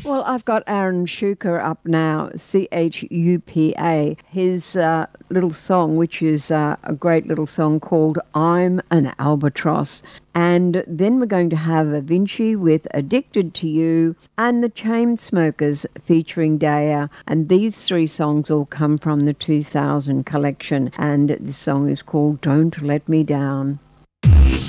Well, I've got Aaron Schuker up now, Chupa. His little song, which is a great little song called I'm an Albatross. And then we're going to have Avicii with Addicted to You and the Chainsmokers featuring Daya. And these three songs all come from the 2000 collection. And this song is called Don't Let Me Down.